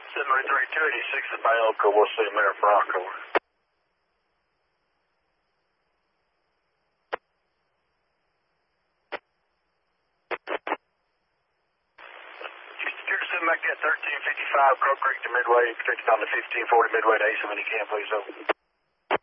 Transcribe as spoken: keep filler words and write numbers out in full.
seven three two eighty-six at Bielco, we'll see a minute for October. Back at thirteen fifty-five, Crow Creek to Midway, expected on the fifteen forty Midway to Ace when you can, please, over.